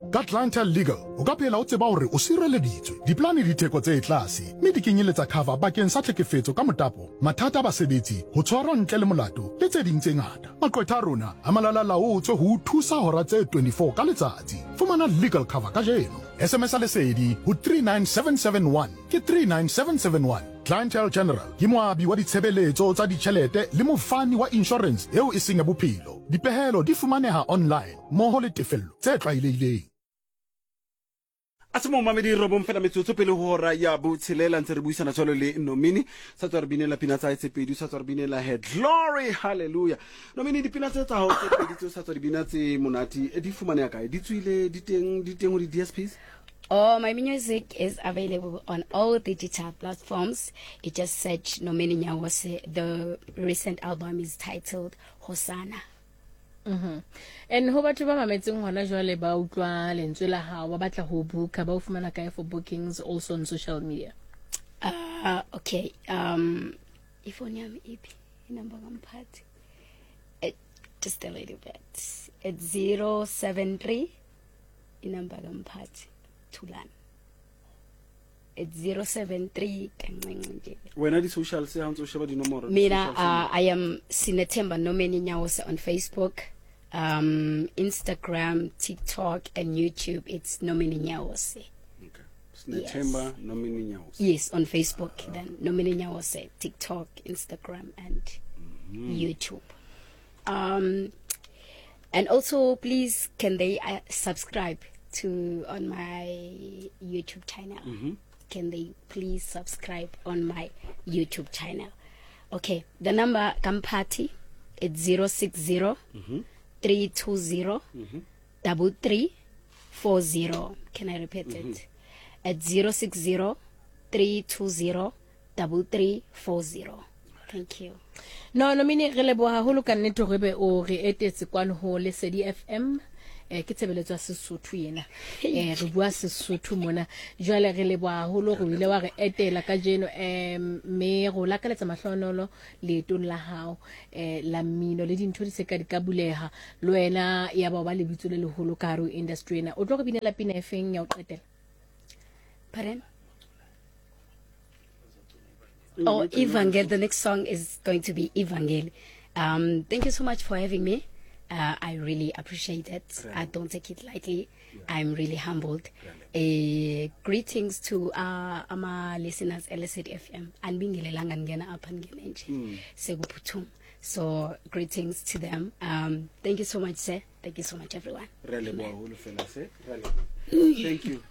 Ka Clientele Legal o ka phela o tseba hore o sireleditswe diplane di theko tse tlase mme di kenyeletsa cover bakeng sa tlhekefetso ka motapo mathata a basebetsi ho tshwarwa ntle le molato le tse ding tse ngata maqwetha a rona a malala-laotswe ho thusa hora tse 24 ka letsatsi fumana legal cover ka jeno SMS a lesedi ho 39771 ke 39771 Clientele General ke moabi wa ditshebeletso tsa ditjhelete le mofani wa insurance eo e seng ya bophelo dipehelo di fumaneha online moho le tefello tse tlwaelehileng. Asimo mamedi robong fela metsotso pele hora ya botshelela ntse re buisana tsholo le Nomini sa tswa re binela pina tsa etsepedi sa tswa re binela head glory hallelujah Nomini dipina tsa ho tsepedi tse sa tswa re bina tse monati di fumane kae di tswile di teng ho di DSPs. Oh, my music is available on all digital platforms. You just search Nomini Nyawose. The recent album is titled Hosanna. And ho batho ba mametseng hona jwale ba utlwa lentswe la hao ba batla ho booka ba o fumana kae for bookings also on social media? Okay. Ifone yami iphi inamba kamphathi? Just a little bit. It's 073 inamba kamphathi Thulan. It's 073 kancinci nje. Wena di social se ha ntse o sheba dinomoro? Mina I am Sinethemba Nomini Nyawose on Facebook, Instagram, TikTok and YouTube. It's Nomini Nyawose. Okay. Sinethemba Nomini Nyawose. Yes, on Facebook then Nomini Nyawose, TikTok, Instagram and YouTube. And also please can they subscribe to on my YouTube channel? Can they please subscribe on my YouTube channel? Okay, the number Kampati it's 060 320 3340. Can I repeat it? At 060 320 3340. Thank you. No, Nomini re leboha haholo ka nnete hore be o re etetse kwano ho Lesedi FM. Ke tshebeletso ya Sesotho yena re bua Sesotho mona jwale re leboha haholo go ile wa re etela ka jeno me go lakaletsa mahlonolo le tone la hao la mmino le dintho di se ka di ka buleha le wena ya ba le bitso le leholo ka ro industry na o tlo go binela pina efeng ya o qetela? Pardon? Oh, Evangel. The next song is going to be Evangel. Thank you so much for having me. I really appreciate it. I don't take it lightly. I'm really humbled. Greetings to our listeners at Lesedi FM. So greetings to them. Thank you so much, sir. Thank you so much, everyone. Thank you.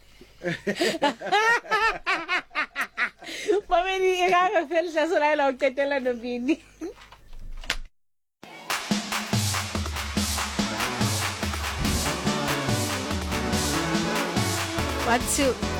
What to